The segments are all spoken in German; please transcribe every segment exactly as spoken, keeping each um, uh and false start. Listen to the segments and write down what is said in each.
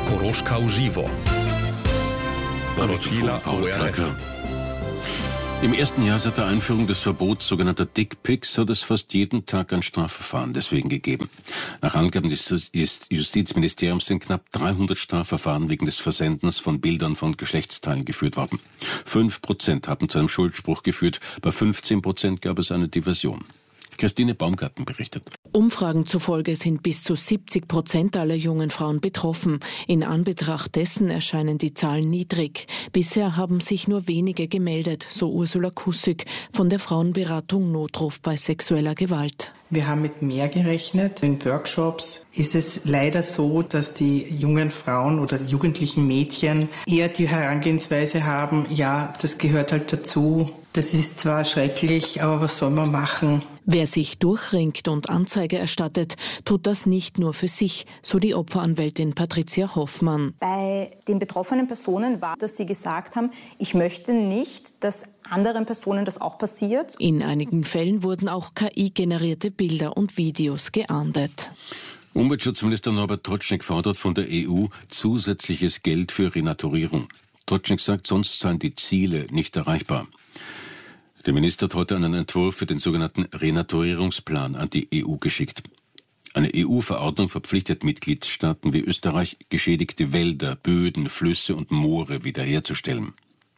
Koroška v živo. Poročila O R F. Im ersten Jahr seit der Einführung des Verbots sogenannter Dickpics hat es fast jeden Tag ein Strafverfahren deswegen gegeben. Nach Angaben des Justizministeriums sind knapp dreihundert Strafverfahren wegen des Versendens von Bildern von Geschlechtsteilen geführt worden. Fünf Prozent haben zu einem Schuldspruch geführt, bei fünfzehn Prozent gab es eine Diversion. Christine Baumgarten berichtet. Umfragen zufolge sind bis zu siebzig Prozent aller jungen Frauen betroffen. In Anbetracht dessen erscheinen die Zahlen niedrig. Bisher haben sich nur wenige gemeldet, so Ursula Kussig von der Frauenberatung Notruf bei sexueller Gewalt. Wir haben mit mehr gerechnet. In Workshops ist es leider so, dass die jungen Frauen oder jugendlichen Mädchen eher die Herangehensweise haben, ja, das gehört halt dazu. Das ist zwar schrecklich, aber was soll man machen? Wer sich durchringt und Anzeige erstattet, tut das nicht nur für sich, so die Opferanwältin Patricia Hoffmann. Bei den betroffenen Personen war, dass sie gesagt haben, ich möchte nicht, dass anderen Personen das auch passiert. In einigen Fällen wurden auch K I-generierte Bilder und Videos geahndet. Umweltschutzminister Norbert Totschnig fordert von der E U zusätzliches Geld für Renaturierung. Totschnig sagt, sonst seien die Ziele nicht erreichbar. Der Minister hat heute einen Entwurf für den sogenannten Renaturierungsplan an die E U geschickt. Eine E U-Verordnung verpflichtet Mitgliedstaaten wie Österreich, geschädigte Wälder, Böden, Flüsse und Moore wiederherzustellen.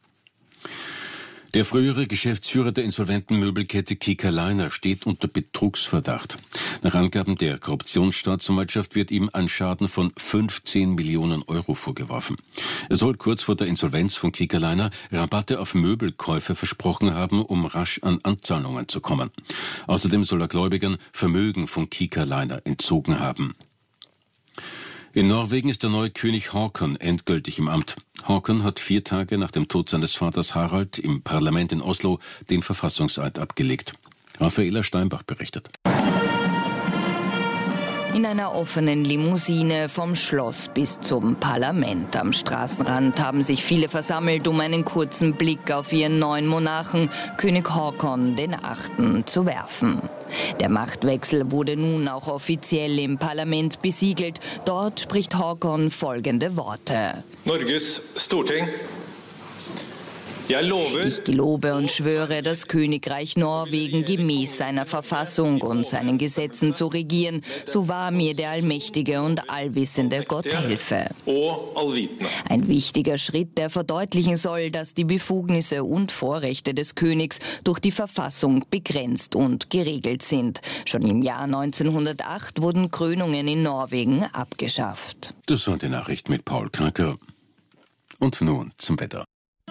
Der frühere Geschäftsführer der insolventen Möbelkette Kika Leiner steht unter Betrugsverdacht. Nach Angaben der Korruptionsstaatsanwaltschaft wird ihm ein Schaden von fünfzehn Millionen Euro vorgeworfen. Er soll kurz vor der Insolvenz von Kika Leiner Rabatte auf Möbelkäufe versprochen haben, um rasch an Anzahlungen zu kommen. Außerdem soll er Gläubigern Vermögen von Kika Leiner entzogen haben. In Norwegen ist der neue König Haakon endgültig im Amt. Haakon hat vier Tage nach dem Tod seines Vaters Harald im Parlament in Oslo den Verfassungseid abgelegt. Raffaela Steinbach berichtet. In einer offenen Limousine vom Schloss bis zum Parlament am Straßenrand haben sich viele versammelt, um einen kurzen Blick auf ihren neuen Monarchen, König Haakon den Achten, zu werfen. Der Machtwechsel wurde nun auch offiziell im Parlament besiegelt. Dort spricht Haakon folgende Worte. Norges Storting. Ich gelobe und schwöre, das Königreich Norwegen gemäß seiner Verfassung und seinen Gesetzen zu regieren, so wahr mir der allmächtige und allwissende Gott helfe. Ein wichtiger Schritt, der verdeutlichen soll, dass die Befugnisse und Vorrechte des Königs durch die Verfassung begrenzt und geregelt sind. Schon im Jahr neunzehnhundertacht wurden Krönungen in Norwegen abgeschafft. Das war die Nachricht mit Paul Kraker. Und nun zum Wetter.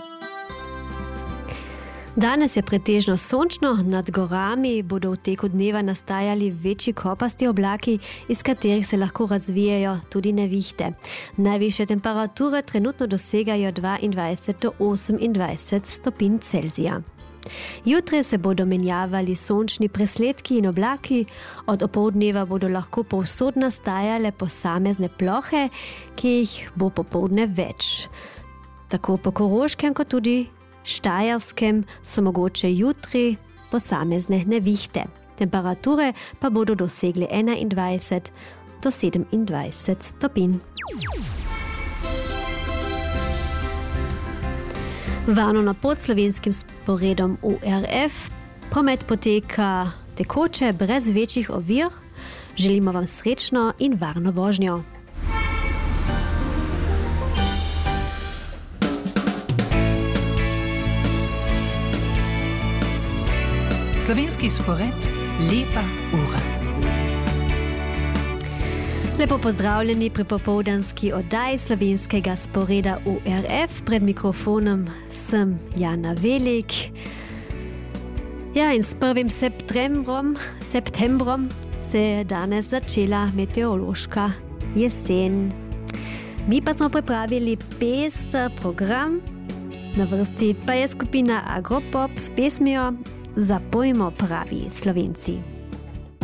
Danes je pretežno sončno, nad gorami bodo v teku dneva nastajali večji kopasti oblaki, iz katerih se lahko razvijajo tudi nevihte. Najvišje temperature trenutno dosegajo dvaindvajset do osemindvajset stopinj Celzija. Jutri se bodo menjavali sončni presledki in oblaki, od opoldneva bodo lahko povsod nastajale posamezne plohe, ki jih bo popoldne več. Tako po Koroškem kot tudi Štajerskem so mogoče jutri posamezne nevihte. Temperature pa bodo dosegle enaindvajset do sedemindvajset stopinj. Varno na pod slovenskim sporedom O R F. Promet poteka tekoče, brez večjih ovir. Želimo vam srečno in varno vožnjo. Slovenski spored, lepa ura. Lepo pozdravljeni pri popoldanski oddaji slovenskega sporeda O R F. Pred mikrofonom sem Jana Velik. Ja, in s prvim septembrom, septembrom se je danes začela meteorološka jesen. Mi pa smo pripravili pester program. Na vrsti pa je skupina Agropop s pesmijo Zapojmo pravi Slovenci.